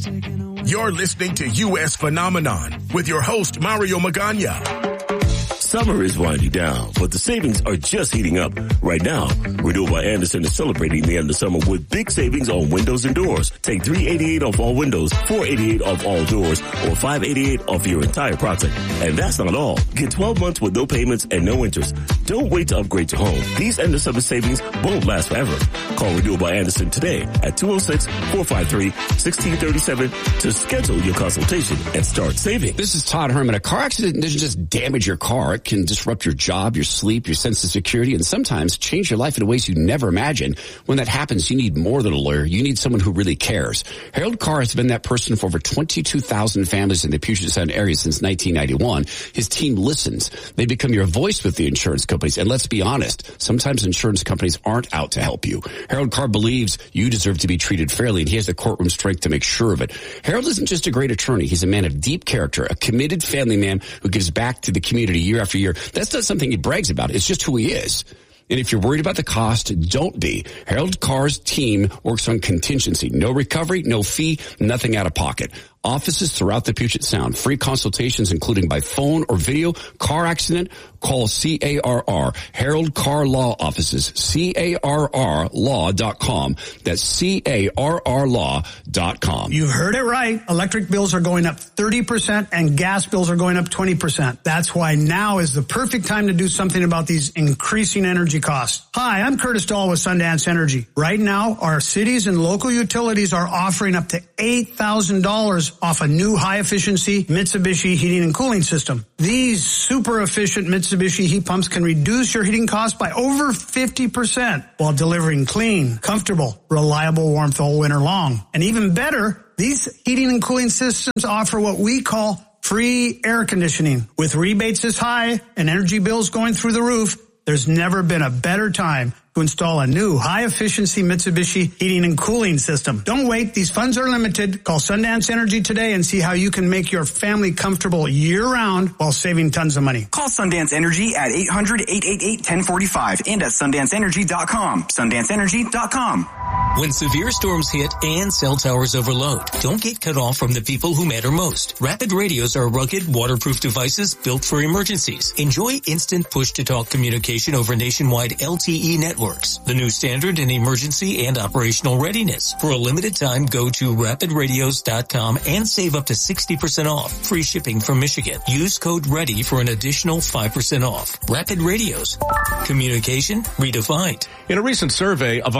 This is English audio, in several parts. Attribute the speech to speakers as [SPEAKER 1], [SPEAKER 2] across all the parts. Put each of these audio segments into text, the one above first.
[SPEAKER 1] You're listening to U.S. Phenomenon with your host, Mario Magana.
[SPEAKER 2] Summer is winding down, but the savings are just heating up. Right now, Renewal by Andersen is celebrating the end of summer with big savings on windows and doors. Take $388 off all windows, $488 off all doors, or $588 off your entire project. And that's not all. Get 12 months with no payments and no interest. Don't wait to upgrade your home. These end of summer savings won't last forever. Call Renewal by Andersen today at 206-453-1637 to schedule your consultation and start saving.
[SPEAKER 3] This is Todd Herman. A car accident doesn't just damage your car. It can disrupt your job, your sleep, your sense of security, and sometimes change your life in ways you never imagined. When that happens, you need more than a lawyer. You need someone who really cares. Harold Carr has been that person for over 22,000 families in the Puget Sound area since 1991. His team listens. They become your voice with the insurance companies. And let's be honest, sometimes insurance companies aren't out to help you. Harold Carr believes you deserve to be treated fairly, and he has the courtroom strength to make sure of it. Harold isn't just a great attorney. He's a man of deep character, a committed family man who gives back to the community year after year. That's not something he brags about. It's just who he is. And if you're worried about the cost, don't be. Harold Carr's team works on contingency. No recovery, no fee, nothing out of pocket. Offices throughout the Puget Sound. Free consultations, including by phone or video. Car accident, call CARR. Harold Carr Law Offices. CARRlaw.com. That's CARRlaw.com.
[SPEAKER 4] You heard it right. Electric bills are going up 30% and gas bills are going up 20%. That's why now is the perfect time to do something about these increasing energy costs. Hi, I'm Curtis Dahl with Sundance Energy. Right now, our cities and local utilities are offering up to $8,000 off a new high-efficiency Mitsubishi heating and cooling system. These super-efficient Mitsubishi heat pumps can reduce your heating costs by over 50% while delivering clean, comfortable, reliable warmth all winter long. And even better, these heating and cooling systems offer what we call free air conditioning. With rebates this high and energy bills going through the roof, there's never been a better time to install a new high-efficiency Mitsubishi heating and cooling system. Don't wait. These funds are limited. Call Sundance Energy today and see how you can make your family comfortable year-round while saving tons of money.
[SPEAKER 5] Call Sundance Energy at 800-888-1045 and at SundanceEnergy.com. SundanceEnergy.com.
[SPEAKER 6] When severe storms hit and cell towers overload, don't get cut off from the people who matter most. Rapid radios are rugged, waterproof devices built for emergencies. Enjoy instant push-to-talk communication over nationwide LTE networks. The new standard in emergency and operational readiness. For a limited time, go to rapidradios.com and save up to 60% off. Free shipping from Michigan. Use code READY for an additional 5% off. Rapid Radios. Communication redefined.
[SPEAKER 7] In a recent survey of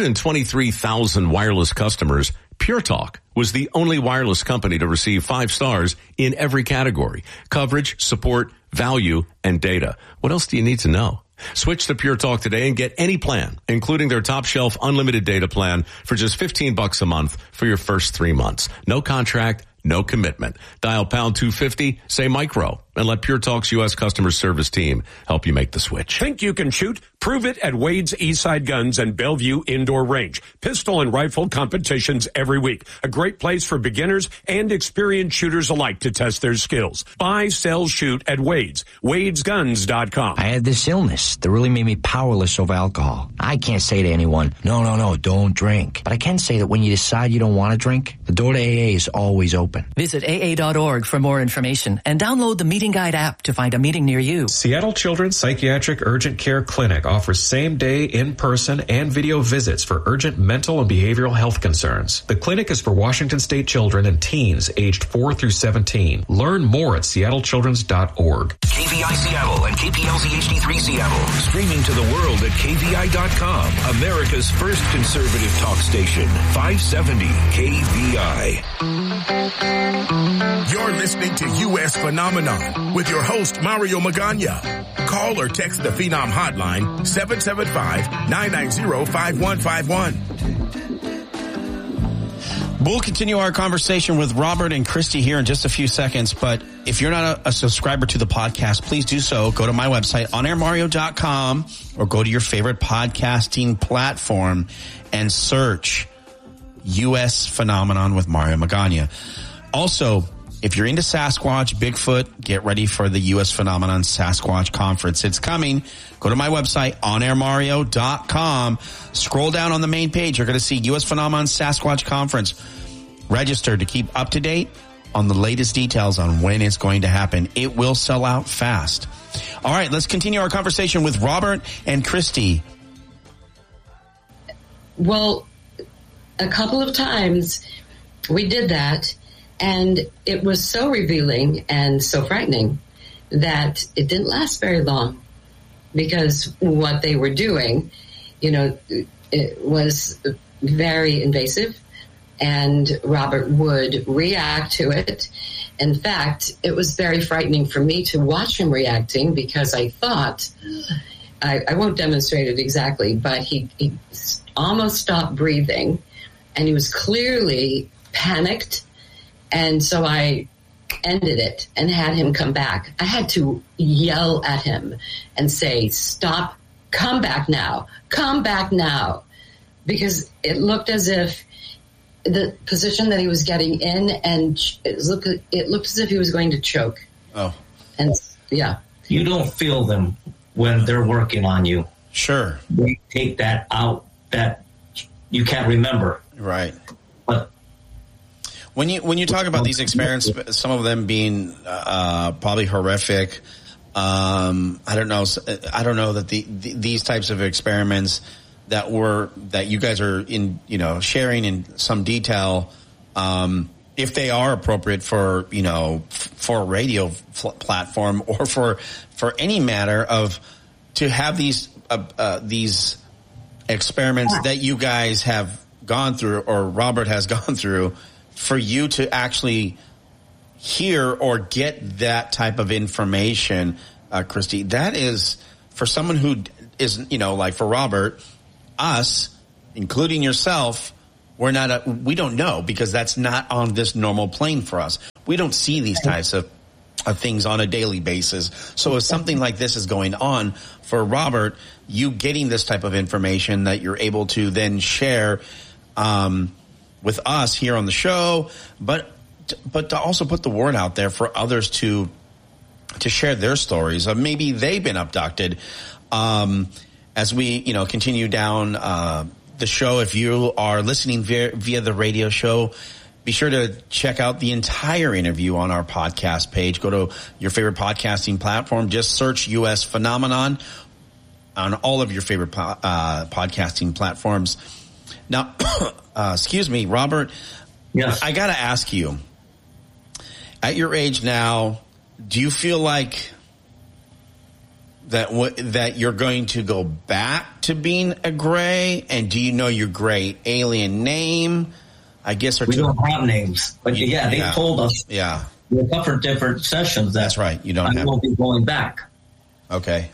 [SPEAKER 7] 123,000 wireless customers, Pure Talk was the only wireless company to receive 5 stars in every category: coverage, support, value, and data. What else do you need to know? Switch to Pure Talk today and get any plan, including their top shelf unlimited data plan for just $15 a month for your first 3 months. No contract, no commitment. Dial pound 250, say micro, and let Pure Talk's U.S. customer service team help you make the switch.
[SPEAKER 8] Think you can shoot? Prove it at Wade's Eastside Guns and Bellevue Indoor Range. Pistol and rifle competitions every week. A great place for beginners and experienced shooters alike to test their skills. Buy, sell, shoot at Wade's. Wade'sGuns.com.
[SPEAKER 9] I had this illness that really made me powerless over alcohol. I can't say to anyone, no, don't drink. But I can say that when you decide you don't want to drink, the door to AA is always open.
[SPEAKER 10] Visit AA.org for more information and download the Meeting Guide app to find a meeting near you.
[SPEAKER 11] Seattle Children's Psychiatric Urgent Care Clinic offers same-day, in-person, and video visits for urgent mental and behavioral health concerns. The clinic is for Washington State children and teens aged 4 through 17. Learn more at seattlechildrens.org.
[SPEAKER 12] KVI Seattle and KPLZ HD3 Seattle. Streaming to the world at KVI.com. America's first conservative talk station. 570 KVI.
[SPEAKER 1] You're listening to U.S. Phenomenon with your host, Mario Magana. Call or text the Phenom hotline, 775-990-5151.
[SPEAKER 13] We'll continue our conversation with Robert and Christy here in just a few seconds, but if you're not a subscriber to the podcast, please do so. Go to my website, onairmario.com, or go to your favorite podcasting platform and search U.S. Phenomenon with Mario Magana. Also, if you're into Sasquatch, Bigfoot, get ready for the U.S. Phenomenon Sasquatch Conference. It's coming. Go to my website, onairmario.com. Scroll down on the main page. You're going to see U.S. Phenomenon Sasquatch Conference. Register to keep up to date on the latest details on when it's going to happen. It will sell out fast. All right, let's continue our conversation with Robert and Christy.
[SPEAKER 14] Well, a couple of times we did that, and it was so revealing and so frightening that it didn't last very long, because what they were doing, it was very invasive, and Robert would react to it. In fact, it was very frightening for me to watch him reacting, because I thought, I won't demonstrate it exactly, but he almost stopped breathing, and he was clearly panicked. And so I ended it and had him come back. I had to yell at him and say, stop, come back now, because it looked as if the position that he was getting in, and it looked as if he was going to choke.
[SPEAKER 13] Oh.
[SPEAKER 14] And yeah.
[SPEAKER 15] You don't feel them when they're working on you.
[SPEAKER 13] Sure.
[SPEAKER 15] They take that out that you can't remember.
[SPEAKER 13] Right.
[SPEAKER 15] But
[SPEAKER 13] when you talk about these experiments, some of them being probably horrific, I don't know that these types of experiments that you guys are sharing in some detail, if they are appropriate for a radio platform, or for any matter of to have these experiments that you guys have gone through, or Robert has gone through, for you to actually hear or get that type of information, Christy, that is, for someone who is, like for Robert, us, including yourself, we don't know, because that's not on this normal plane for us. We don't see these types of things on a daily basis. So if something like this is going on for Robert, you getting this type of information that you're able to then share with us here on the show, but to also put the word out there for others to share their stories of maybe they've been abducted. As we, continue down the show, if you are listening via the radio show, be sure to check out the entire interview on our podcast page. Go to your favorite podcasting platform. Just search U.S. Phenomenon on all of your favorite podcasting platforms. Now, excuse me, Robert.
[SPEAKER 15] Yes.
[SPEAKER 13] I got to ask you, at your age now, do you feel like that you're going to go back to being a gray? And do you know your gray alien name? I guess
[SPEAKER 15] we don't have names, but they told us.
[SPEAKER 13] Yeah,
[SPEAKER 15] we're up for different sessions.
[SPEAKER 13] That's right. You don't.
[SPEAKER 15] I won't be going back.
[SPEAKER 13] Okay.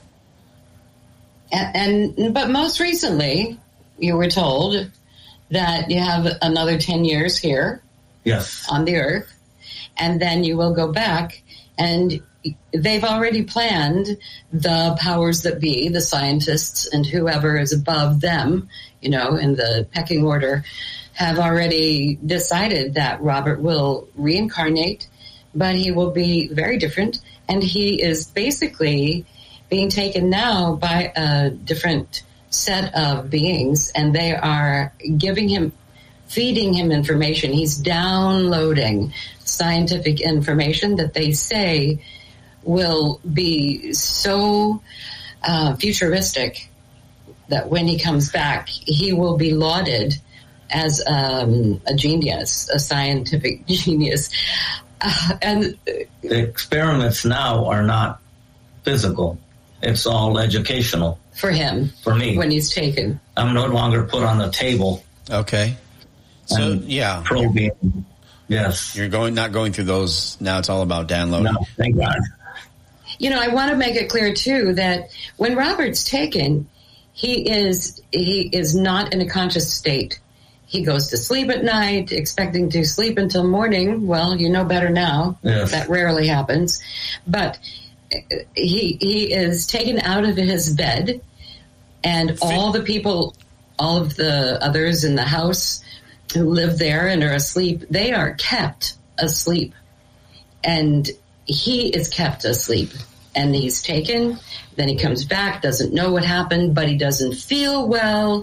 [SPEAKER 14] But most recently, you were told that you have another 10 years here.
[SPEAKER 15] Yes.
[SPEAKER 14] On the Earth, and then you will go back, and they've already planned, the powers that be, the scientists and whoever is above them, in the pecking order, have already decided that Robert will reincarnate, but he will be very different. And he is basically being taken now by a different set of beings, and they are feeding him information. He's downloading scientific information that they say will be so futuristic that when he comes back, he will be lauded as a genius, a scientific genius. And
[SPEAKER 15] the experiments now are not physical. It's all educational.
[SPEAKER 14] For him.
[SPEAKER 15] For me.
[SPEAKER 14] When he's taken.
[SPEAKER 15] I'm no longer put on the table.
[SPEAKER 13] Okay. So,
[SPEAKER 15] probing. Yes.
[SPEAKER 13] You're not going through those. Now it's all about downloading.
[SPEAKER 15] No, thank God.
[SPEAKER 14] I want to make it clear too that when Robert's taken, he is not in a conscious state. He goes to sleep at night, expecting to sleep until morning. Well, you know better now.
[SPEAKER 15] Yes.
[SPEAKER 14] That rarely happens. But he is taken out of his bed, and all the people, all of the others in the house who live there and are asleep, they are kept asleep. And he is kept asleep. And he's taken, then he comes back, doesn't know what happened, but he doesn't feel well.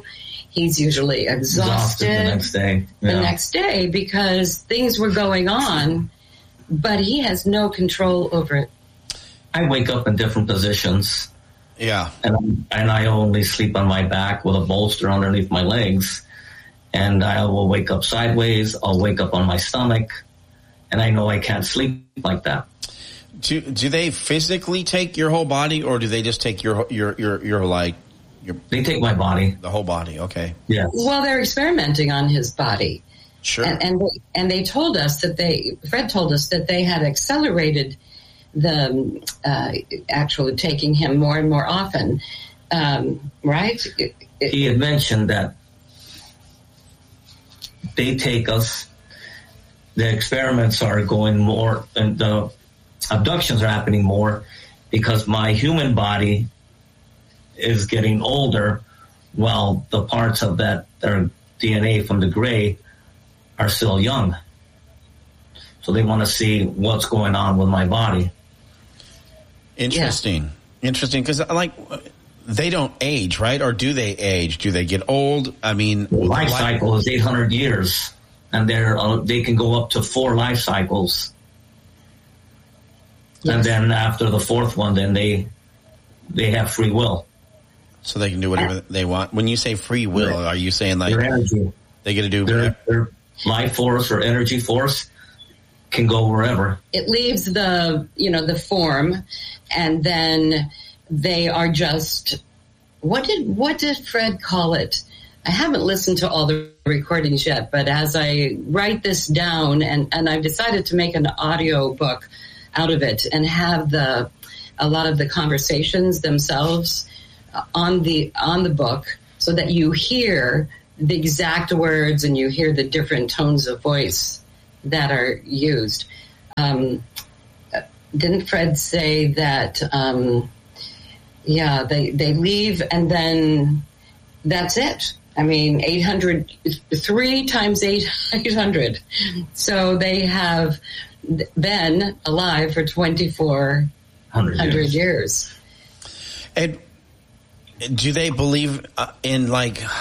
[SPEAKER 14] he's usually exhausted
[SPEAKER 15] the next day. Yeah.
[SPEAKER 14] The next day because things were going on, but he has no control over it.
[SPEAKER 15] I wake up in different positions.
[SPEAKER 13] Yeah.
[SPEAKER 15] And I only sleep on my back with a bolster underneath my legs. And I will wake up sideways. I'll wake up on my stomach. And I know I can't sleep like that.
[SPEAKER 13] Do they physically take your whole body, or do they just take your
[SPEAKER 15] They take my body.
[SPEAKER 13] The whole body, okay.
[SPEAKER 15] Yeah.
[SPEAKER 14] Well, they're experimenting on his body.
[SPEAKER 13] Sure.
[SPEAKER 14] And they told us Fred told us that they had accelerated the actually taking him more and more often, right?
[SPEAKER 15] He had mentioned that they take us, the experiments are going more, and the abductions are happening more because my human body is getting older while the parts of that are DNA from the gray are still young. So they want to see what's going on with my body.
[SPEAKER 13] Interesting. Interesting, because they don't age, right? Or do they age? Do they get old? I mean,
[SPEAKER 15] the life cycle is 800 years, and they can go up to 4 life cycles. Yes. And then after the 4th one, then they have free will.
[SPEAKER 13] So they can do whatever they want. When you say free will, are you saying like
[SPEAKER 15] their energy?
[SPEAKER 13] They get to do
[SPEAKER 15] their life force or energy force can go wherever.
[SPEAKER 14] It leaves the form, and then they are just what did Fred call it? I haven't listened to all the recordings yet, but as I write this down, and I've decided to make an audio book out of it and have a lot of the conversations themselves on the book, so that you hear the exact words and you hear the different tones of voice that are used. Didn't Fred say that? They leave and then that's it. I mean, 800, 3 times 800. So they have been alive for 2,400 years.
[SPEAKER 13] And do they believe in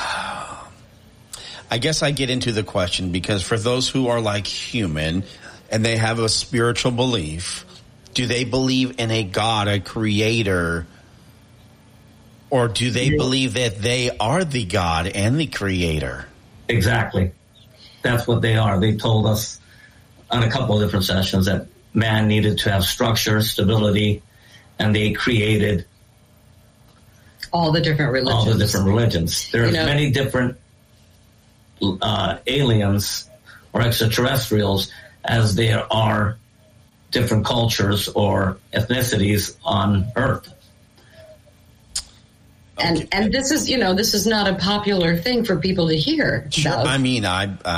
[SPEAKER 13] I guess I get into the question because for those who are like human and they have a spiritual belief, do they believe in a God, a creator, or do they believe that they are the God and the creator?
[SPEAKER 15] Exactly. That's what they are. They told us on a couple of different sessions that man needed to have structure, stability, and they created
[SPEAKER 14] all the different religions.
[SPEAKER 15] There are many different aliens or extraterrestrials as there are different cultures or ethnicities on Earth.
[SPEAKER 14] And this is this is not a popular thing for people to hear.
[SPEAKER 13] Sure. About. I mean,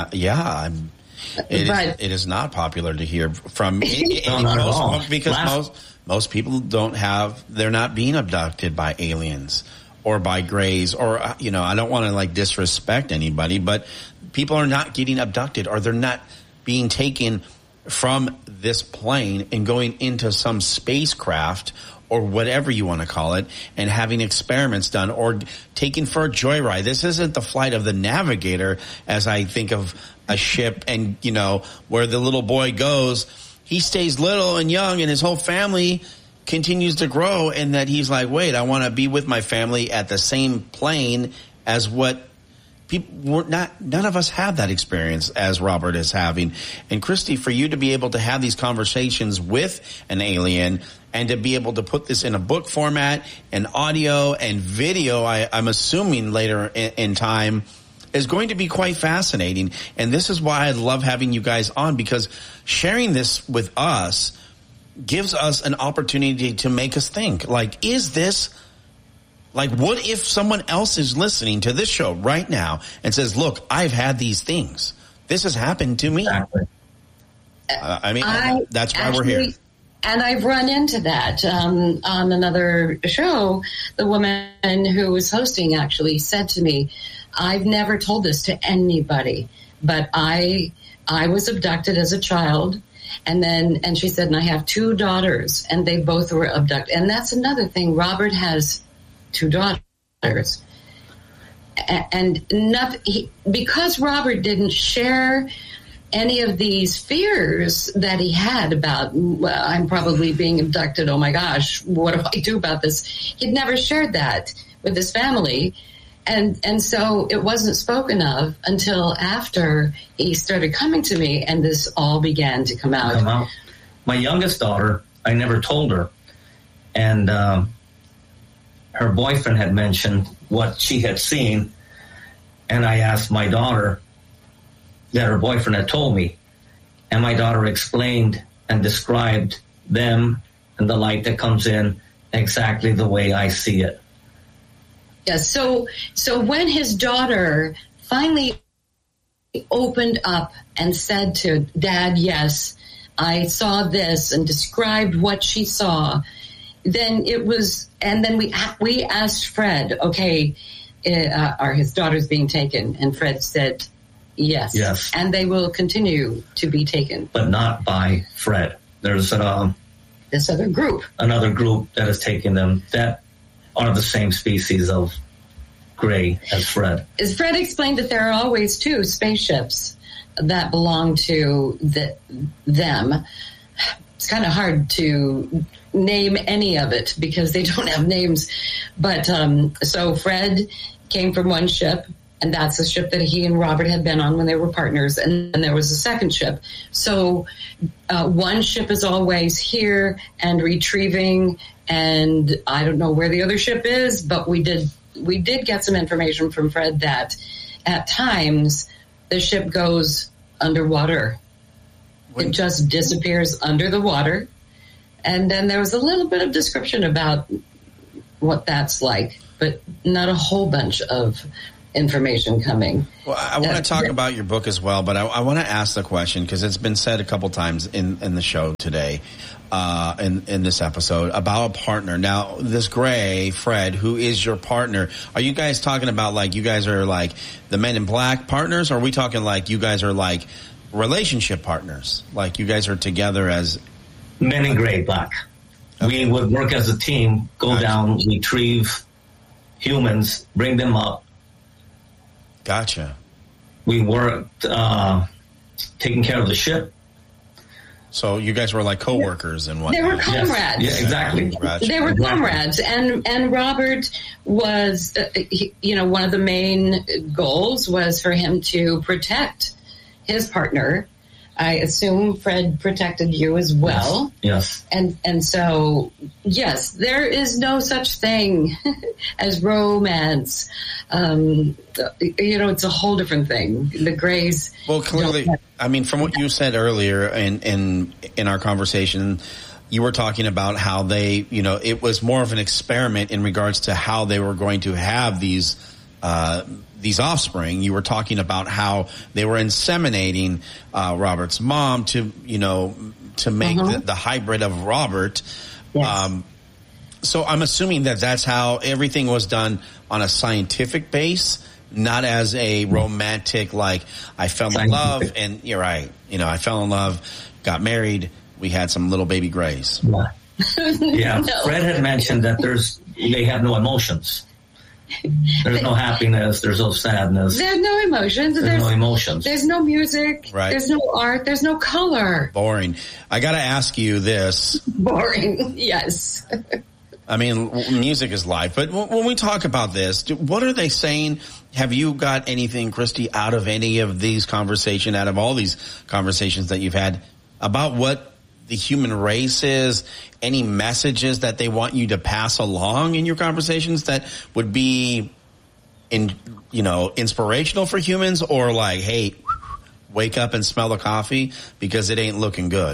[SPEAKER 13] it is not popular to hear from because most people they're not being abducted by aliens or by grays, or I don't want to disrespect anybody, but people are not getting abducted, or they're not being taken from this plane and going into some spacecraft or whatever you want to call it and having experiments done or taken for a joyride. This isn't the flight of the Navigator as I think of a ship and, where the little boy goes, he stays little and young and his whole family continues to grow, and that he's like, wait, I want to be with my family at the same plane as what people none of us have that experience as Robert is having. And Christy, for you to be able to have these conversations with an alien and to be able to put this in a book format and audio and video, I'm assuming later in time, is going to be quite fascinating. And this is why I love having you guys on, because sharing this with us gives us an opportunity to make us think, what if someone else is listening to this show right now and says, look, I've had these things. This has happened to me.
[SPEAKER 15] Exactly.
[SPEAKER 13] That's why we're here.
[SPEAKER 14] And I've run into that on another show. The woman who was hosting actually said to me, I've never told this to anybody, but I was abducted as a child. And she said, and I have 2 daughters, and they both were abducted. And that's another thing. Robert has 2 daughters. and nothing, because Robert didn't share any of these fears that he had about, well, I'm probably being abducted. Oh my gosh, what do I do about this? He'd never shared that with his family. And so it wasn't spoken of until after he started coming to me, and this all began to come out.
[SPEAKER 15] My youngest daughter, I never told her. And her boyfriend had mentioned what she had seen. And I asked my daughter that her boyfriend had told me. And my daughter explained and described them and the light that comes in exactly the way I see it.
[SPEAKER 14] Yeah, so when his daughter finally opened up and said to Dad, yes, I saw this, and described what she saw, then it was, and then we asked Fred, okay, are his daughters being taken? And Fred said, yes.
[SPEAKER 15] Yes.
[SPEAKER 14] And they will continue to be taken.
[SPEAKER 15] But not by Fred. There's
[SPEAKER 14] this other group.
[SPEAKER 15] Another group that is taking them that are the same species of gray as Fred.
[SPEAKER 14] As Fred explained that there are always two spaceships that belong to them. It's kind of hard to name any of it because they don't have names. But so Fred came from one ship, and that's the ship that he and Robert had been on when they were partners. And then there was a second ship. So one ship is always here and retrieving, and I don't know where the other ship is, but we did get some information from Fred that at times the ship goes underwater. It just disappears under the water. And then there was a little bit of description about what that's like, but not a whole bunch of information coming.
[SPEAKER 13] Well, I want to talk about your book as well, but I want to ask the question, because it's been said a couple times in the show today, in this episode, about a partner. Now, this Gray, Fred, who is your partner, are you guys talking about like you guys are like the Men in Black partners, or are we talking like you guys are like relationship partners? Like you guys are together as
[SPEAKER 15] Men in Gray, Black. Okay. We would work as a team, go down, retrieve humans, bring them up.
[SPEAKER 13] Gotcha.
[SPEAKER 15] We worked taking care of the ship.
[SPEAKER 13] So you guys were like co-workers and whatnot.
[SPEAKER 14] They were comrades.
[SPEAKER 15] Yes. Yeah, exactly.
[SPEAKER 14] They were comrades. And Robert was, one of the main goals was for him to protect his partner. I assume Fred protected you as well.
[SPEAKER 15] Yes.
[SPEAKER 14] And so, yes, there is no such thing as romance. It's a whole different thing. The Grays.
[SPEAKER 13] Well, clearly, I mean, from what you said earlier in our conversation, you were talking about how they, it was more of an experiment in regards to how they were going to have these offspring. You were talking about how they were inseminating Robert's mom to make the hybrid of Robert.
[SPEAKER 14] Yes.
[SPEAKER 13] So I'm assuming that that's how everything was done on a scientific base, not as a romantic, like I fell in love and you're right. I fell in love, got married. We had some little baby Grays.
[SPEAKER 15] Yeah.
[SPEAKER 14] No.
[SPEAKER 15] Fred had mentioned that they have no emotions. There's no happiness. There's no sadness.
[SPEAKER 14] There's no emotions.
[SPEAKER 15] There's no emotions.
[SPEAKER 14] There's no music.
[SPEAKER 13] Right.
[SPEAKER 14] There's no art. There's no color.
[SPEAKER 13] Boring. I got to ask you this.
[SPEAKER 14] Boring. Yes.
[SPEAKER 13] I mean, music is life. But when we talk about this, what are they saying? Have you got anything, Christy, out of any of these conversations, out of all these conversations that you've had about what the human race is, any messages that they want you to pass along in your conversations that would be inspirational for humans, or like, hey, wake up and smell the coffee because it ain't looking good?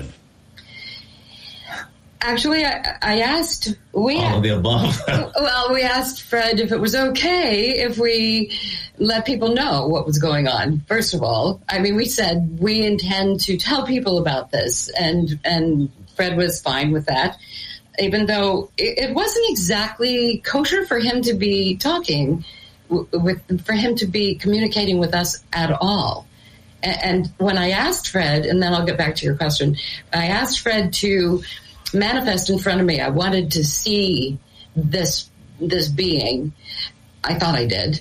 [SPEAKER 14] Actually, I asked.
[SPEAKER 15] All of the above.
[SPEAKER 14] Well, we asked Fred if it was okay if we let people know what was going on. First of all, I mean, we said we intend to tell people about this, and Fred was fine with that, even though it wasn't exactly kosher for him to be talking for him to be communicating with us at all. And when I asked Fred, and then I'll get back to your question, I asked Fred to manifest in front of me. I wanted to see this being. I thought I did.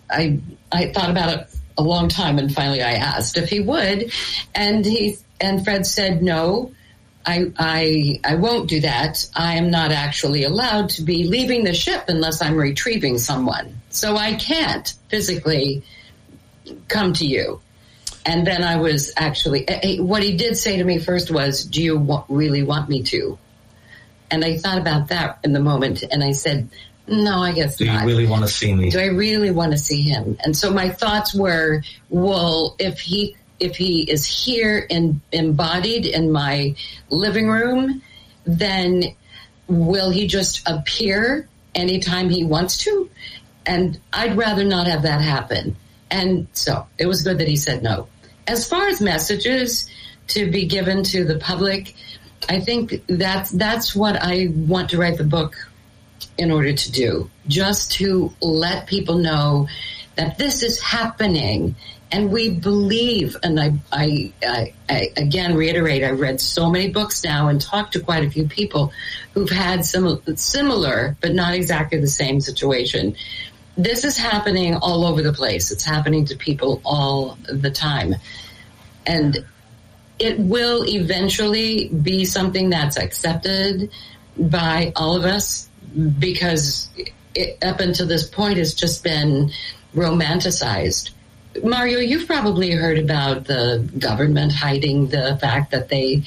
[SPEAKER 14] thought about it a long time, and finally I asked if he would, and Fred said, no, I won't do that. I am not actually allowed to be leaving the ship unless I'm retrieving someone. So I can't physically come to you. And then I was actually, what he did say to me first was, do you really want me to? And I thought about that in the moment, and I said, no, I guess not.
[SPEAKER 15] Do you really want to see me?
[SPEAKER 14] Do I really want to see him? And so my thoughts were, well, if he is here and embodied in my living room, then will he just appear anytime he wants to? And I'd rather not have that happen. And so it was good that he said no. As far as messages to be given to the public, I think that's what I want to write the book in order to do, just to let people know that this is happening. And we believe, and I again reiterate, I've read so many books now and talked to quite a few people who've had similar, but not exactly the same situation. This is happening all over the place. It's happening to people all the time. And it will eventually be something that's accepted by all of us, because up until this point it's just been romanticized. Mario, you've probably heard about the government hiding the fact that they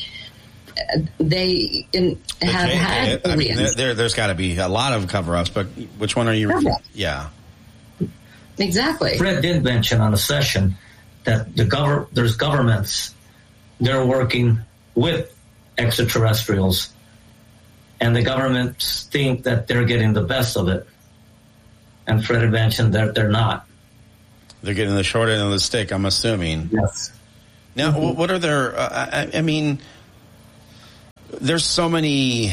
[SPEAKER 14] have had aliens.
[SPEAKER 13] There's got to be a lot of cover-ups, but which one are you referring? Yeah.
[SPEAKER 14] Exactly.
[SPEAKER 15] Fred did mention on a session that there's governments, they're working with extraterrestrials, and the governments think that they're getting the best of it. And Fred had mentioned that they're not.
[SPEAKER 13] They're getting the short end of the stick, I'm assuming.
[SPEAKER 15] Yes.
[SPEAKER 13] Now, what are their... I mean, there's so many...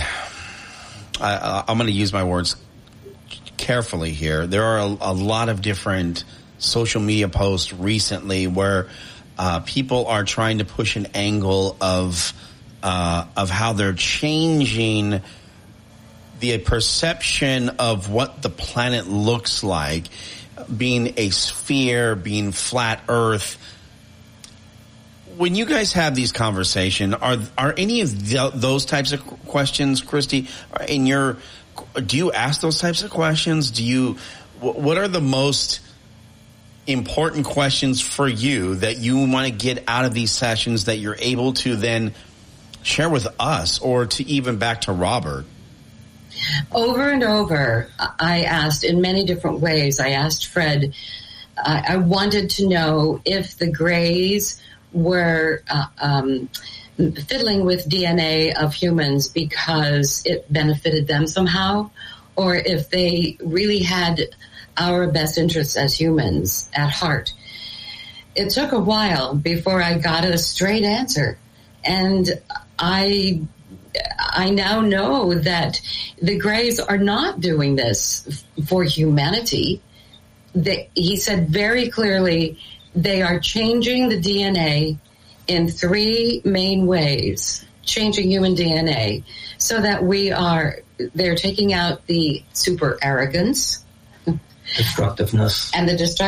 [SPEAKER 13] I'm going to use my words carefully here. There are a lot of different social media posts recently where people are trying to push an angle of how they're changing the perception of what the planet looks like, being a sphere, being flat Earth. When you guys have these conversations, are any of those types of questions, Christy, do you ask those types of questions? What are the most important questions for you that you want to get out of these sessions that you're able to then share with us, or to even back to Robert?
[SPEAKER 14] Over and over, I asked in many different ways. I asked Fred, I wanted to know if the Greys were fiddling with DNA of humans because it benefited them somehow, or if they really had our best interests as humans at heart. It took a while before I got a straight answer. And I now know that the Greys are not doing this for humanity. He said very clearly they are changing the DNA in three main ways, changing human DNA, so that they're taking out the super arrogance,
[SPEAKER 15] destructiveness,
[SPEAKER 14] and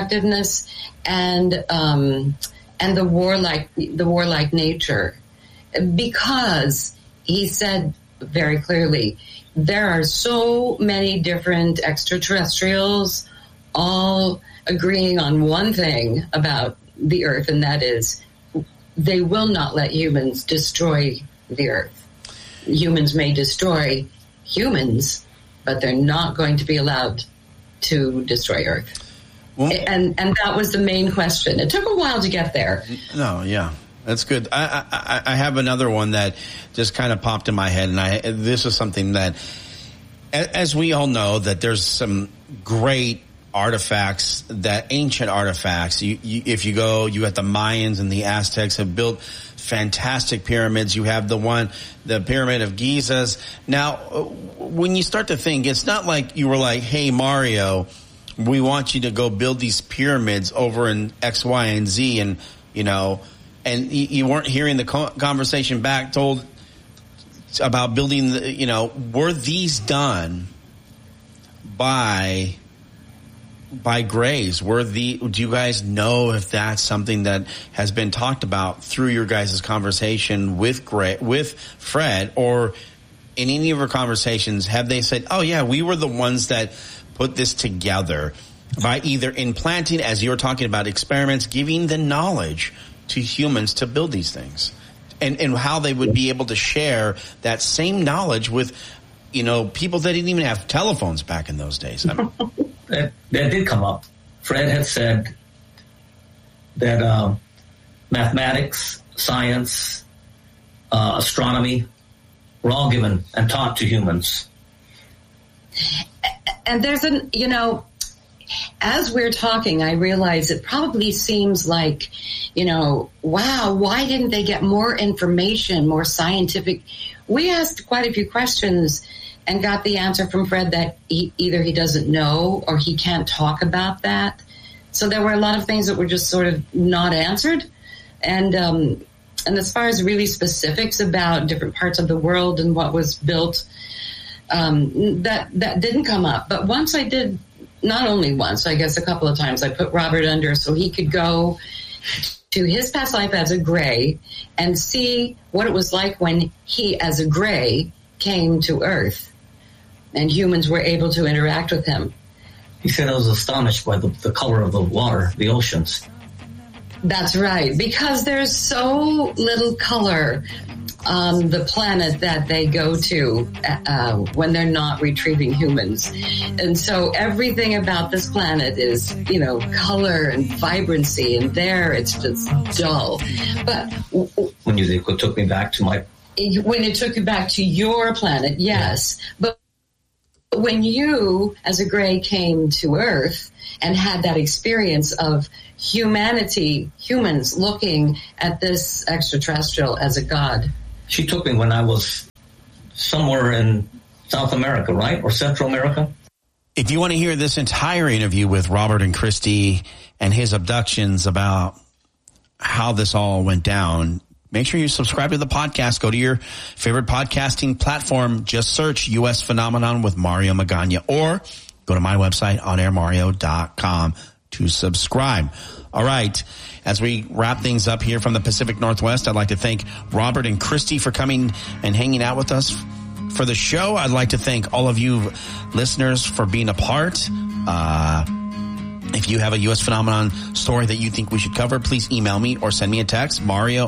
[SPEAKER 14] the warlike nature, because he said very clearly there are so many different extraterrestrials all agreeing on one thing about the Earth, and that is they will not let humans destroy the Earth. Humans may destroy humans, but they're not going to be allowed to destroy Earth. Well, and that was the main question. It took a while to get there.
[SPEAKER 13] No, yeah. That's good. I have another one that just kind of popped in my head, and this is something that, as we all know, that there's some great artifacts, that ancient artifacts. If you go, you got the Mayans and the Aztecs have built fantastic pyramids. You have the Pyramid of Giza's. Now, when you start to think, it's not like you were like, hey, Mario, we want you to go build these pyramids over in X, Y, and Z, and, and you weren't hearing the conversation back told about building, were these done by by grays. Do you guys know if that's something that has been talked about through your guys' conversation with Fred, or in any of your conversations, have they said, oh yeah, we were the ones that put this together by either implanting, as you were talking about, experiments, giving the knowledge to humans to build these things, and how they would be able to share that same knowledge with, people that didn't even have telephones back in those days?
[SPEAKER 15] That did come up. Fred had said that mathematics, science, astronomy were all given and taught to humans.
[SPEAKER 14] And there's as we're talking, I realize it probably seems like, wow, why didn't they get more information, more scientific? We asked quite a few questions and got the answer from Fred that either he doesn't know or he can't talk about that. So there were a lot of things that were just sort of not answered. And as far as really specifics about different parts of the world and what was built, that didn't come up. But once I did, not only once, I guess a couple of times, I put Robert under so he could go to his past life as a gray and see what it was like when he, as a gray, came to Earth and humans were able to interact with him.
[SPEAKER 15] He said I was astonished by the color of the water, the oceans.
[SPEAKER 14] That's right, because there's so little color on the planet that they go to when they're not retrieving humans. And so everything about this planet is, color and vibrancy, and there it's just dull. But
[SPEAKER 15] when you took me back to
[SPEAKER 14] when it took you back to your planet, yes. But when you, as a gray, came to Earth and had that experience of humans looking at this extraterrestrial as a god.
[SPEAKER 15] She took me when I was somewhere in South America, right? Or Central America.
[SPEAKER 13] If you want to hear this entire interview with Robert and Christy and his abductions, about how this all went down, make sure you subscribe to the podcast. Go to your favorite podcasting platform. Just search U.S. Phenomenon with Mario Magana, or go to my website, onairmario.com, to subscribe. All right. As we wrap things up here from the Pacific Northwest, I'd like to thank Robert and Christy for coming and hanging out with us for the show. I'd like to thank all of you listeners for being a part. If you have a U.S. Phenomenon story that you think we should cover, please email me or send me a text,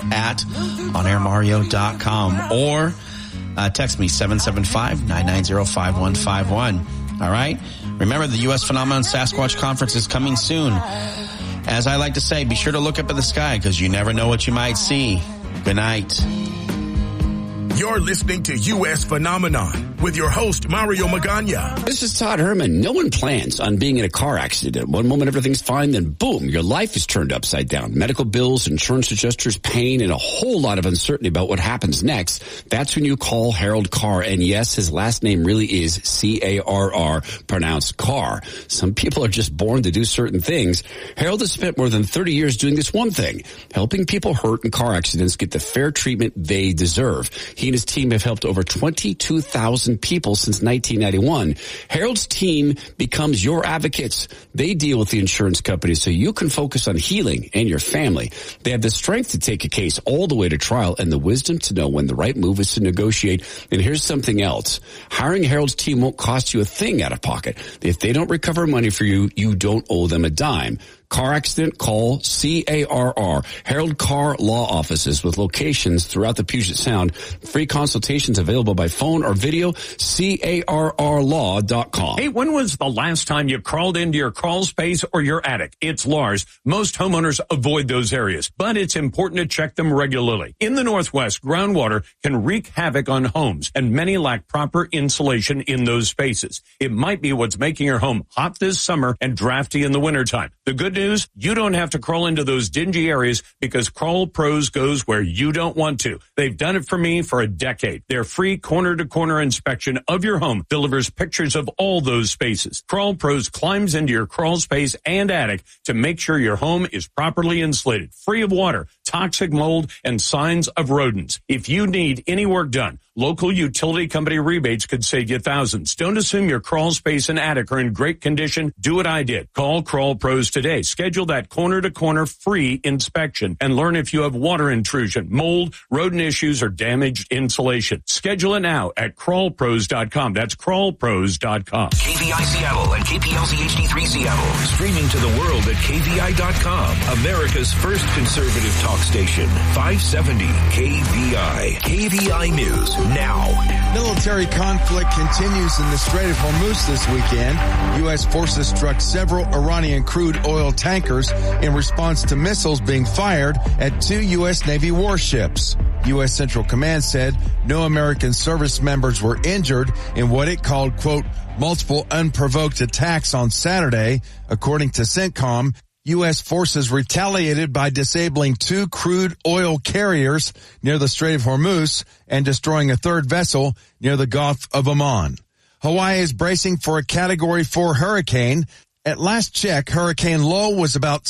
[SPEAKER 13] mario@onairmario.com, or text me 775-990-5151. All right. Remember, the U.S. Phenomenon Sasquatch Conference is coming soon. As I like to say, be sure to look up at the sky, because you never know what you might see. Good night.
[SPEAKER 1] You're listening to U.S. Phenomenon with your host, Mario Magana.
[SPEAKER 3] This is Todd Herman. No one plans on being in a car accident. One moment everything's fine, then boom, your life is turned upside down. Medical bills, insurance adjusters, pain, and a whole lot of uncertainty about what happens next. That's when you call Harold Carr. And yes, his last name really is C-A-R-R, pronounced Carr. Some people are just born to do certain things. Harold has spent more than 30 years doing this one thing, helping people hurt in car accidents get the fair treatment they deserve. He and his team have helped over 22,000 people since 1991. Harold's team becomes your advocates. They deal with the insurance companies so you can focus on healing and your family. They have the strength to take a case all the way to trial and the wisdom to know when the right move is to negotiate. And here's something else. Hiring Harold's team won't cost you a thing out of pocket. If they don't recover money for you, you don't owe them a dime. Car accident, call C-A-R-R. Harold Carr Law Offices with locations throughout the Puget Sound. Free consultations available by phone or video. CARRlaw.com.
[SPEAKER 8] Hey, when was the last time you crawled into your crawl space or your attic? It's Lars. Most homeowners avoid those areas, but it's important to check them regularly. In the Northwest, groundwater can wreak havoc on homes, and many lack proper insulation in those spaces. It might be what's making your home hot this summer and drafty in the wintertime. The good news, you don't have to crawl into those dingy areas, because Crawl Pros goes where you don't want to. They've done it for me for a decade. Their free corner-to-corner inspection of your home delivers pictures of all those spaces. Crawl Pros climbs into your crawl space and attic to make sure your home is properly insulated, free of water, toxic mold, and signs of rodents. If you need any work done, local utility company rebates could save you thousands. Don't assume your crawl space and attic are in great condition. Do what I did. Call Crawl Pros today. Schedule that corner-to-corner free inspection and learn if you have water intrusion, mold, rodent issues, or damaged insulation. Schedule it now at crawlpros.com. That's crawlpros.com.
[SPEAKER 12] KVI Seattle and KPLZ HD3 Seattle. Streaming to the world at KVI.com. America's first conservative talk station. 570 KVI. KVI News now.
[SPEAKER 16] Military conflict continues in the Strait of Hormuz this weekend. U.S. forces struck several Iranian crude oil tankers in response to missiles being fired at 2 U.S. Navy warships. U.S. Central Command said no American service members were injured in what it called, quote, multiple unprovoked attacks on Saturday. According to CENTCOM, U.S. forces retaliated by disabling 2 crude oil carriers near the Strait of Hormuz and destroying a third vessel near the Gulf of Oman. Hawaii is bracing for a Category 4 hurricane. At last check, Hurricane Lo was about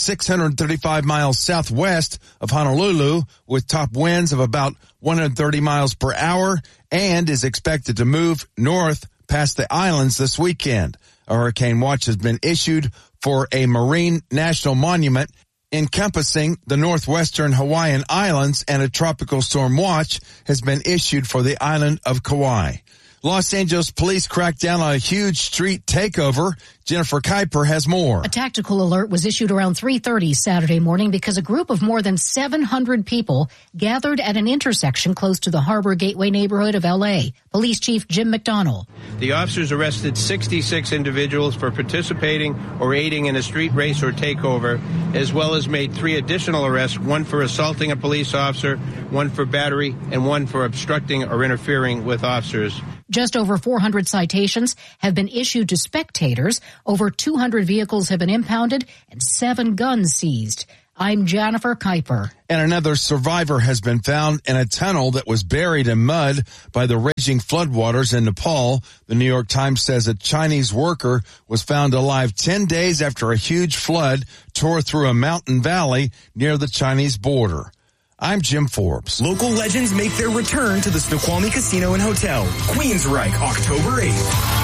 [SPEAKER 16] 635 miles southwest of Honolulu with top winds of about 130 miles per hour and is expected to move north past the islands this weekend. A hurricane watch has been issued for a marine national monument encompassing the northwestern Hawaiian Islands, and a tropical storm watch has been issued for the island of Kauai. Los Angeles police cracked down on a huge street takeover. Jennifer Kuiper has more.
[SPEAKER 17] A tactical alert was issued around 3:30 Saturday morning because a group of more than 700 people gathered at an intersection close to the Harbor Gateway neighborhood of L.A. Police Chief Jim McDonnell.
[SPEAKER 18] The officers arrested 66 individuals for participating or aiding in a street race or takeover, as well as made 3 additional arrests, one for assaulting a police officer, one for battery, and one for obstructing or interfering with officers.
[SPEAKER 17] Just over 400 citations have been issued to spectators. Over 200 vehicles have been impounded and 7 guns seized. I'm Jennifer Kuiper.
[SPEAKER 16] And another survivor has been found in a tunnel that was buried in mud by the raging floodwaters in Nepal. The New York Times says a Chinese worker was found alive 10 days after a huge flood tore through a mountain valley near the Chinese border. I'm Jim Forbes.
[SPEAKER 5] Local legends make their return to the Snoqualmie Casino and Hotel, Queensryche, October 8th.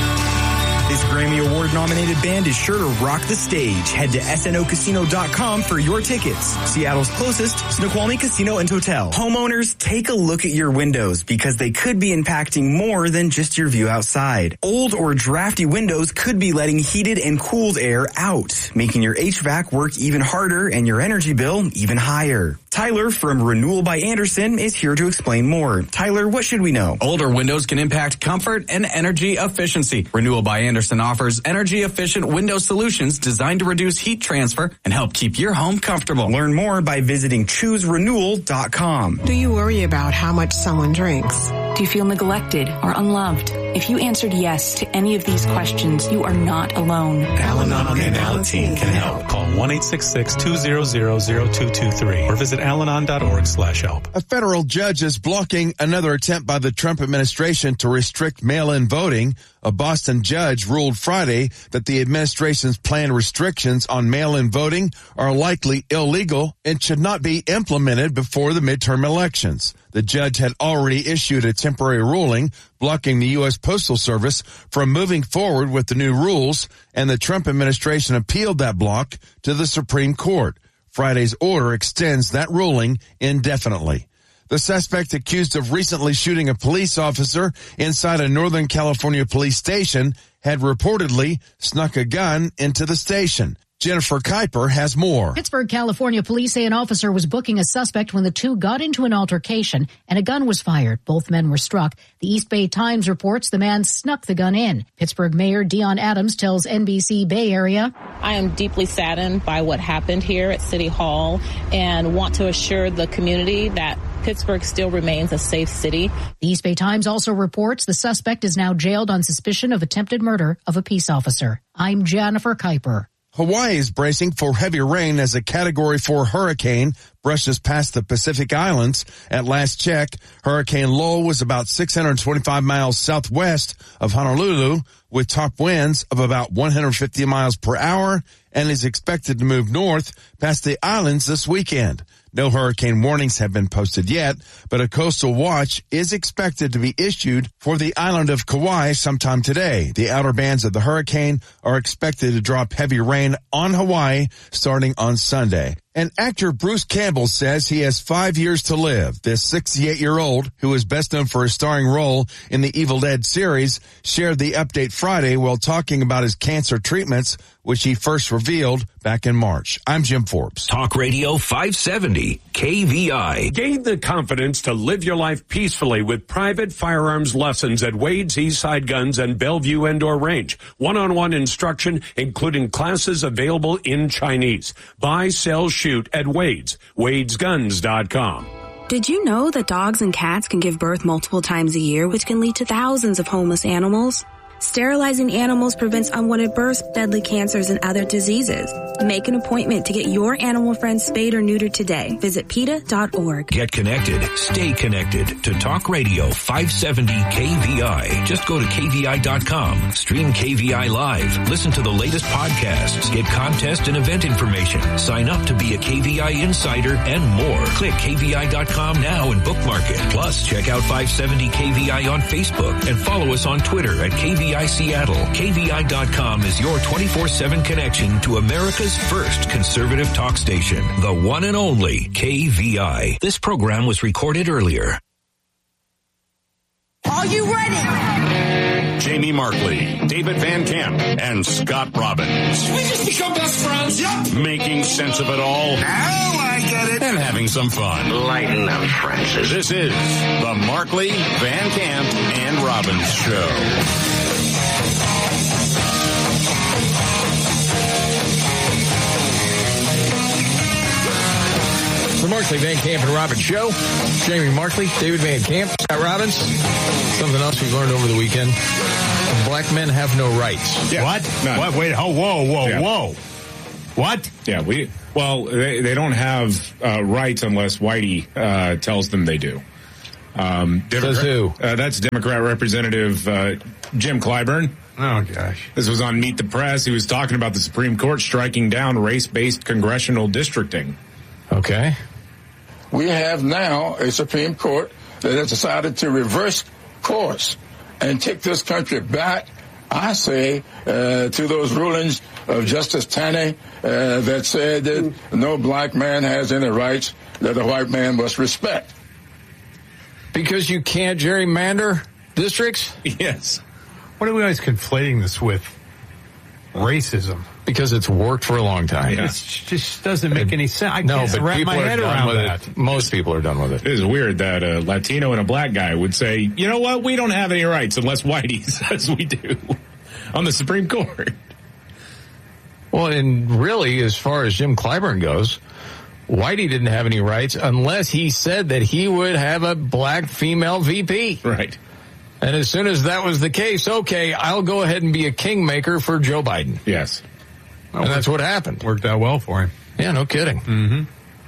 [SPEAKER 5] This Grammy Award-nominated band is sure to rock the stage. Head to snocasino.com for your tickets. Seattle's closest Snoqualmie Casino and Hotel. Homeowners, take a look at your windows because they could be impacting more than just your view outside. Old or drafty windows could be letting heated and cooled air out, making your HVAC work even harder and your energy bill even higher. Tyler from Renewal by Andersen is here to explain more. Tyler, what should we know?
[SPEAKER 19] Older windows can impact comfort and energy efficiency. Renewal by Andersen offers energy-efficient window solutions designed to reduce heat transfer and help keep your home comfortable.
[SPEAKER 5] Learn more by visiting ChooseRenewal.com.
[SPEAKER 20] Do you worry about how much someone drinks?
[SPEAKER 21] Do you feel neglected or unloved? If you answered yes to any of these questions, you are not alone.
[SPEAKER 22] Al-Anon and Alateen can help. Call 1-866-200-0223 or visit alanon.org/help.
[SPEAKER 16] A federal judge is blocking another attempt by the Trump administration to restrict mail-in voting. A Boston judge ruled Friday that the administration's planned restrictions on mail-in voting are likely illegal and should not be implemented before the midterm elections. The judge had already issued a temporary ruling blocking the U.S. Postal Service from moving forward with the new rules, and the Trump administration appealed that block to the Supreme Court. Friday's order extends that ruling indefinitely. The suspect accused of recently shooting a police officer inside a Northern California police station had reportedly snuck a gun into the station. Jennifer Kuiper has more.
[SPEAKER 17] Pittsburgh, California police say an officer was booking a suspect when the two got into an altercation and a gun was fired. Both men were struck. The East Bay Times reports the man snuck the gun in. Pittsburgh Mayor Dion Adams tells NBC Bay Area,
[SPEAKER 23] I am deeply saddened by what happened here at City Hall and want to assure the community that Pittsburgh still remains a safe city.
[SPEAKER 17] The East Bay Times also reports the suspect is now jailed on suspicion of attempted murder of a peace officer. I'm Jennifer Kuiper.
[SPEAKER 16] Hawaii is bracing for heavy rain as a Category 4 hurricane brushes past the Pacific Islands. At last check, Hurricane Lo was about 625 miles southwest of Honolulu with top winds of about 150 miles per hour and is expected to move north past the islands this weekend. No hurricane warnings have been posted yet, but a coastal watch is expected to be issued for the island of Kauai sometime today. The outer bands of the hurricane are expected to drop heavy rain on Hawaii starting on Sunday. And actor Bruce Campbell says he has 5 years to live. This 68-year-old, who is best known for his starring role in the Evil Dead series, shared the update Friday while talking about his cancer treatments, which he first revealed back in March. I'm Jim Forbes.
[SPEAKER 12] Talk Radio 570, KVI.
[SPEAKER 8] Gain the confidence to live your life peacefully with private firearms lessons at Wade's Eastside Guns and Bellevue Indoor Range. One-on-one instruction, including classes available in Chinese. Buy, sell, shoot at Wade's. Wade'sGuns.com.
[SPEAKER 2] Did you know that dogs and cats can give birth multiple times a year, which can lead to thousands of homeless animals? Sterilizing animals prevents unwanted births, deadly cancers, and other diseases. Make an appointment to get your animal friend spayed or neutered today. Visit PETA.org.
[SPEAKER 12] Get connected. Stay connected to Talk Radio 570 KVI. Just go to KVI.com. Stream KVI live. Listen to the latest podcasts. Get contest and event information. Sign up to be a KVI insider and more. Click KVI.com now and bookmark it. Plus, check out 570 KVI on Facebook and follow us on Twitter at KVI Seattle. KVI.com is your 24/7 connection to America's first conservative talk station, the one and only KVI. This program was recorded earlier.
[SPEAKER 4] Are you ready?
[SPEAKER 6] Jamie Markley, David Van Camp, and Scott Robbins.
[SPEAKER 4] We just become best friends. Yep.
[SPEAKER 6] Making sense of it all.
[SPEAKER 4] Now I get it.
[SPEAKER 6] And having some fun.
[SPEAKER 4] Lighten up, Francis.
[SPEAKER 6] This is the Markley, Van Camp, and Robbins Show.
[SPEAKER 24] The Markley, Van Camp, and Robbins Show. Jamie Markley, David Van Camp, Scott Robbins. Something else we learned over the weekend. Black men have no rights.
[SPEAKER 25] Yeah.
[SPEAKER 24] What?
[SPEAKER 25] None.
[SPEAKER 24] What? Wait, whoa. What?
[SPEAKER 25] Yeah, they don't have rights unless Whitey tells them they do.
[SPEAKER 24] Says who?
[SPEAKER 25] That's Democrat Representative Jim Clyburn.
[SPEAKER 24] Oh, gosh.
[SPEAKER 25] This was on Meet the Press. He was talking about the Supreme Court striking down race-based congressional districting.
[SPEAKER 24] Okay.
[SPEAKER 26] We have now a Supreme Court that has decided to reverse course and take this country back, I say, to those rulings of Justice Taney that said that no black man has any rights that a white man must respect.
[SPEAKER 24] Because you can't gerrymander districts?
[SPEAKER 25] Yes.
[SPEAKER 24] What are we always conflating this with? Racism. Because it's worked for a long time.
[SPEAKER 25] Yeah.
[SPEAKER 24] It just doesn't make any sense. I can't wrap my head around that. Most people are done with it.
[SPEAKER 25] It is weird that a Latino and a black guy would say, you know what, we don't have any rights unless Whitey says we do on the Supreme Court.
[SPEAKER 24] Well, and really, as far as Jim Clyburn goes, Whitey didn't have any rights unless he said that he would have a black female VP.
[SPEAKER 25] Right.
[SPEAKER 24] And as soon as that was the case, okay, I'll go ahead and be a kingmaker for Joe Biden.
[SPEAKER 25] Yes.
[SPEAKER 24] And that's what happened.
[SPEAKER 25] Worked out well for him.
[SPEAKER 24] Yeah, no kidding.
[SPEAKER 25] Mm-hmm.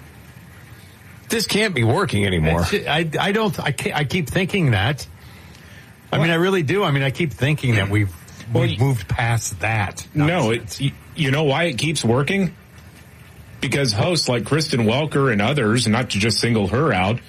[SPEAKER 24] This can't be working anymore.
[SPEAKER 27] I keep thinking that. I mean, I really do. I mean, I keep thinking that we've moved past that.
[SPEAKER 25] No, you know why it keeps working? Because hosts like Kristen Welker and others, not to just single her out,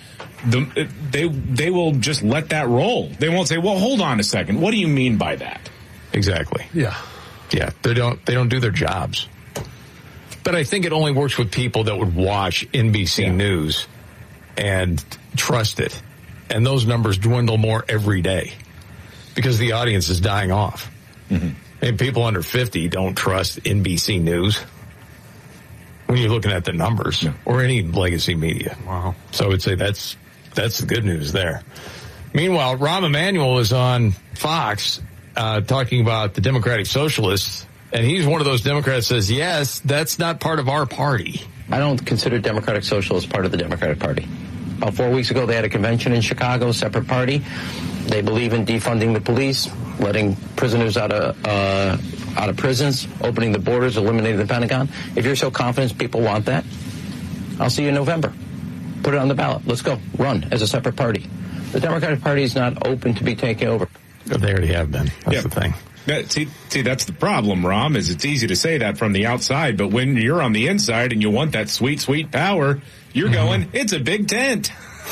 [SPEAKER 25] they will just let that roll. They won't say, well, hold on a second. What do you mean by that?
[SPEAKER 24] Exactly.
[SPEAKER 27] Yeah.
[SPEAKER 24] Yeah, they don't do their jobs. But I think it only works with people that would watch NBC News and trust it. And those numbers dwindle more every day because the audience is dying off. Mm-hmm. And people under 50 don't trust NBC News when you're looking at the numbers or any legacy media.
[SPEAKER 27] Wow.
[SPEAKER 24] So I would say that's the good news there. Meanwhile, Rahm Emanuel is on Fox talking about the Democratic Socialists, and he's one of those Democrats that says, yes, that's not part of our party.
[SPEAKER 28] I don't consider Democratic Socialists part of the Democratic Party. About 4 weeks ago, they had a convention in Chicago, separate party. They believe in defunding the police, letting prisoners out of prisons, opening the borders, eliminating the Pentagon. If you're so confident people want that, I'll see you in November. Put it on the ballot. Let's go. Run as a separate party. The Democratic Party is not open to be taken over.
[SPEAKER 24] They already have been. That's the thing.
[SPEAKER 25] See, that's the problem, Rom, is it's easy to say that from the outside, but when you're on the inside and you want that sweet, sweet power, you're going, it's a big tent.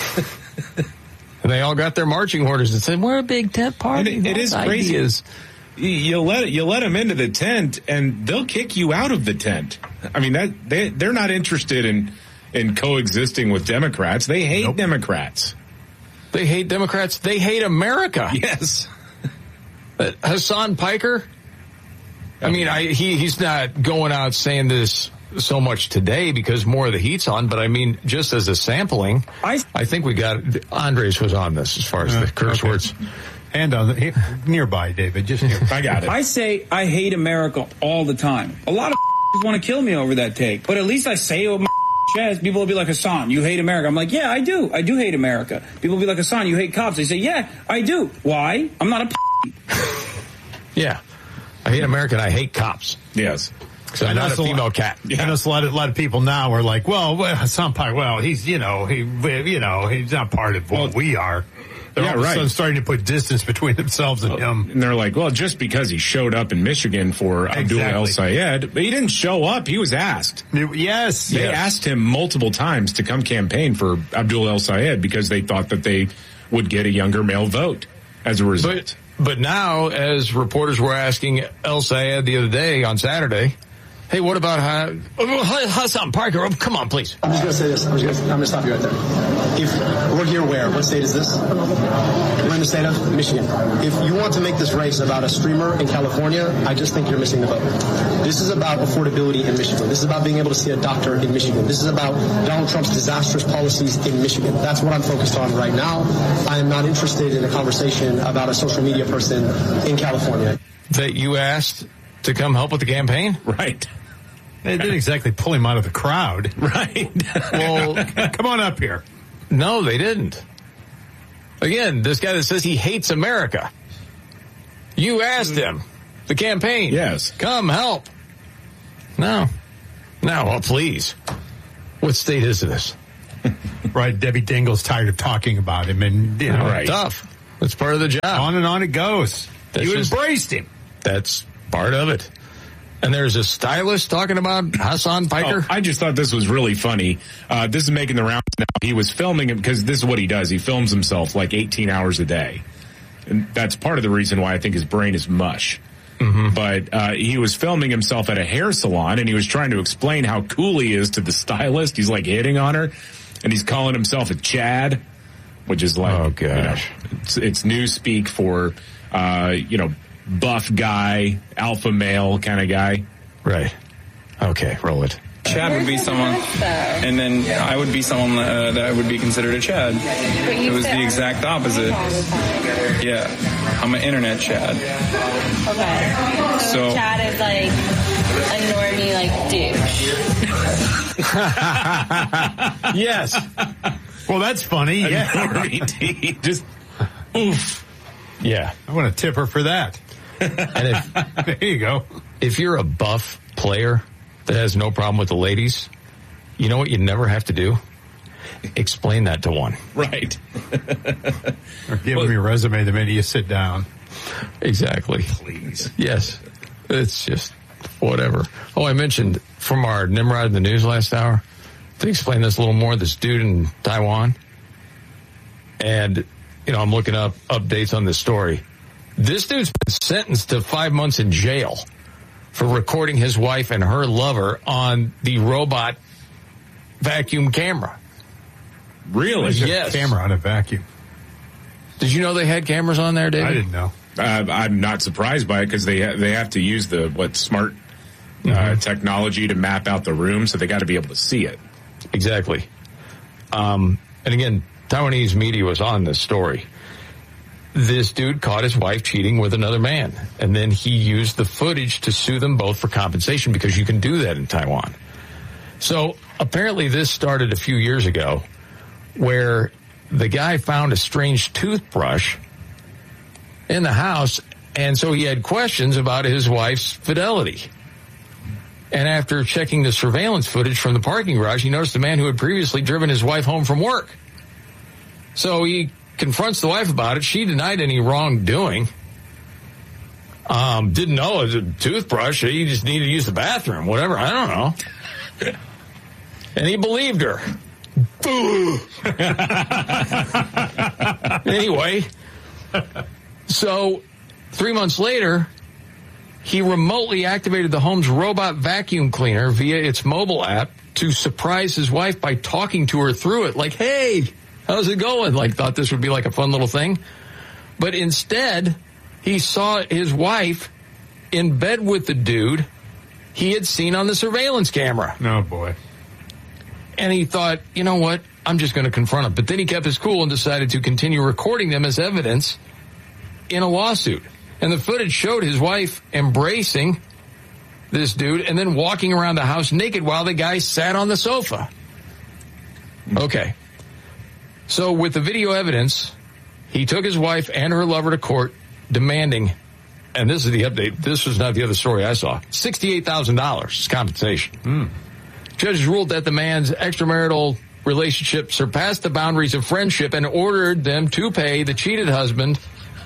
[SPEAKER 24] And they all got their marching orders and said, we're a big tent party.
[SPEAKER 25] It is crazy. You let them into the tent, and they'll kick you out of the tent. I mean, they're not interested in coexisting with Democrats. They hate Democrats.
[SPEAKER 24] They hate Democrats. They hate America.
[SPEAKER 25] Yes.
[SPEAKER 24] Hassan Piker, I mean, he's not going out saying this so much today because more of the heat's on, but I mean, just as a sampling, I think we got, Andres was on this as far as the curse words.
[SPEAKER 27] And nearby, David, just nearby.
[SPEAKER 25] I got it.
[SPEAKER 1] I say I hate America all the time. A lot of want to kill me over that take, but at least I say it with my chest. People will be like, Hassan, you hate America. I'm like, yeah, I do. I do hate America. People will be like, Hassan, you hate cops. They say, yeah, I do. Why? I'm not a
[SPEAKER 24] Yeah. I hate America and I hate cops.
[SPEAKER 25] Yes.
[SPEAKER 24] So I'm not a female cat.
[SPEAKER 27] I know a lot of people now are like, well, Hassan Piker, well, he's, he's not part of what we are. They're all of a sudden starting to put distance between themselves and him.
[SPEAKER 25] And they're like, well, just because he showed up in Michigan for Abdul El-Sayed, but he didn't show up. He was asked.
[SPEAKER 27] Yes.
[SPEAKER 25] They asked him multiple times to come campaign for Abdul El-Sayed because they thought that they would get a younger male vote as a result.
[SPEAKER 24] But now, as reporters were asking El-Sayed the other day on Saturday, hey, what about Hassan Piker? Oh, come on, please.
[SPEAKER 7] I'm just going to say this. I'm going to stop you right there. If we're here where? What state is this? We're in the state of Michigan. If you want to make this race about a streamer in California, I just think you're missing the boat. This is about affordability in Michigan. This is about being able to see a doctor in Michigan. This is about Donald Trump's disastrous policies in Michigan. That's what I'm focused on right now. I am not interested in a conversation about a social media person in California.
[SPEAKER 24] That you asked to come help with the campaign?
[SPEAKER 25] Right.
[SPEAKER 27] They didn't exactly pull him out of the crowd.
[SPEAKER 25] Right.
[SPEAKER 24] Well,
[SPEAKER 27] come on up here.
[SPEAKER 24] No, they didn't. Again, this guy that says he hates America. You asked him, the campaign.
[SPEAKER 25] Yes.
[SPEAKER 24] Come help. No. Well, please. What state is this?
[SPEAKER 27] Right. Debbie Dingle's tired of talking about him. And,
[SPEAKER 24] right. Tough. That's part of the job.
[SPEAKER 27] On and on it goes. You embraced him.
[SPEAKER 24] That's part of it. And there's a stylist talking about Hassan Piker.
[SPEAKER 25] I just thought this was really funny. This is making the rounds now. He was filming him because this is what he does. He films himself like 18 hours a day. And that's part of the reason why I think his brain is mush. Mm-hmm. But he was filming himself at a hair salon, and he was trying to explain how cool he is to the stylist. He's like hitting on her, and he's calling himself a Chad, which is like,
[SPEAKER 24] oh gosh,
[SPEAKER 25] it's new speak for, buff guy, alpha male kind of guy.
[SPEAKER 24] Right. Okay, roll it.
[SPEAKER 9] Chad would be someone, and then I would be someone that would be considered a Chad. It was the exact opposite. Yeah, I'm an internet Chad.
[SPEAKER 10] Okay. So Chad is like a normie, like douche.
[SPEAKER 24] Yes.
[SPEAKER 27] Well, that's funny. Yeah.
[SPEAKER 25] Just oof.
[SPEAKER 24] Yeah.
[SPEAKER 27] I want to tip her for that.
[SPEAKER 24] And
[SPEAKER 27] there you go.
[SPEAKER 24] If you're a buff player that has no problem with the ladies, you know what you never have to do? Explain that to one.
[SPEAKER 25] Right.
[SPEAKER 27] Or give them your resume the minute you sit down.
[SPEAKER 24] Exactly.
[SPEAKER 25] Please.
[SPEAKER 24] Yes. It's just whatever. Oh, I mentioned from our Nimrod in the news last hour, to explain this a little more, this dude in Taiwan. And, I'm looking up updates on this story. This dude's been sentenced to 5 months in jail for recording his wife and her lover on the robot vacuum camera.
[SPEAKER 25] Really?
[SPEAKER 24] Yes.
[SPEAKER 27] Camera on a vacuum.
[SPEAKER 24] Did you know they had cameras on there, David?
[SPEAKER 27] I didn't know.
[SPEAKER 25] I'm not surprised by it because they have to use the smart technology to map out the room, so they got to be able to see it.
[SPEAKER 24] Exactly. And again, Taiwanese media was on this story. This dude caught his wife cheating with another man, and then he used the footage to sue them both for compensation because you can do that in Taiwan. So apparently this started a few years ago where the guy found a strange toothbrush in the house, and so he had questions about his wife's fidelity. And after checking the surveillance footage from the parking garage, he noticed a man who had previously driven his wife home from work. So he confronts the wife about it. She denied any wrongdoing. Didn't know it was a toothbrush. He just needed to use the bathroom, whatever. I don't know. And he believed her. Anyway, so 3 months later, he remotely activated the home's robot vacuum cleaner via its mobile app to surprise his wife by talking to her through it. Like, hey, how's it going? Like, thought this would be like a fun little thing. But instead, he saw his wife in bed with the dude he had seen on the surveillance camera.
[SPEAKER 27] Oh, boy.
[SPEAKER 24] And he thought, you know what? I'm just going to confront him. But then he kept his cool and decided to continue recording them as evidence in a lawsuit. And the footage showed his wife embracing this dude and then walking around the house naked while the guy sat on the sofa. Okay. So with the video evidence, he took his wife and her lover to court demanding, and this is the update, this was not the other story I saw, $68,000 compensation. Judges ruled that the man's extramarital relationship surpassed the boundaries of friendship and ordered them to pay the cheated husband.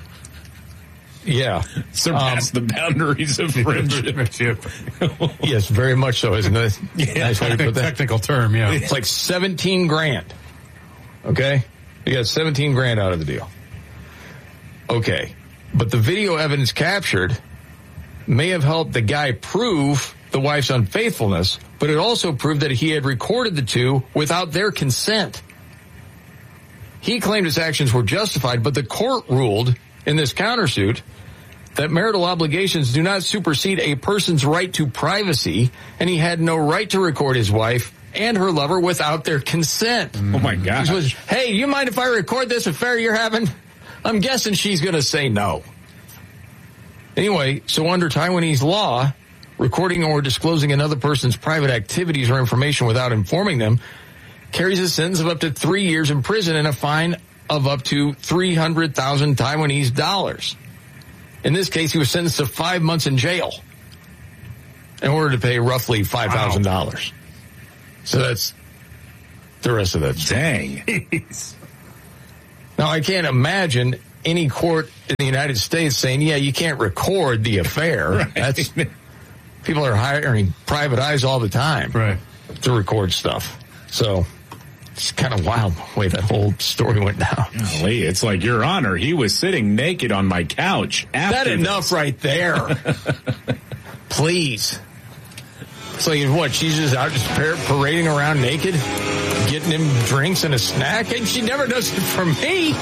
[SPEAKER 24] Yeah.
[SPEAKER 25] Surpassed the boundaries of friendship.
[SPEAKER 24] Yes, very much so, isn't it?
[SPEAKER 27] Yeah,
[SPEAKER 24] nice way to put that.
[SPEAKER 27] Technical term, yeah.
[SPEAKER 24] It's like 17 grand. Okay? You got 17 grand out of the deal. Okay. But the video evidence captured may have helped the guy prove the wife's unfaithfulness, but it also proved that he had recorded the two without their consent. He claimed his actions were justified, but the court ruled in this countersuit that marital obligations do not supersede a person's right to privacy, and he had no right to record his wife and her lover without their consent.
[SPEAKER 25] Oh, my God.
[SPEAKER 24] Hey, you mind if I record this affair you're having? I'm guessing she's going to say no. Anyway, so under Taiwanese law, recording or disclosing another person's private activities or information without informing them carries a sentence of up to 3 years in prison and a fine of up to 300,000 Taiwanese dollars. In this case, he was sentenced to 5 months in jail in order to pay roughly $5,000. Wow. So that's the rest of that.
[SPEAKER 25] Dang.
[SPEAKER 24] Now, I can't imagine any court in the United States saying, yeah, you can't record the affair. Right. That's people are hiring private eyes all the time to record stuff. So it's kind of wild the way that whole story went down.
[SPEAKER 25] Golly, it's like, Your Honor, he was sitting naked on my couch after
[SPEAKER 24] That enough
[SPEAKER 25] this.
[SPEAKER 24] Right there. Please. So what, she's just out just parading around naked, getting him drinks and a snack, and she never does it for me.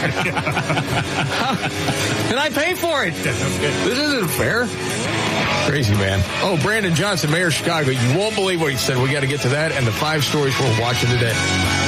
[SPEAKER 24] And I pay for it. This isn't fair. Crazy, man. Oh, Brandon Johnson, Mayor of Chicago. You won't believe what he said. We got to get to that and the 5 stories we're watching today.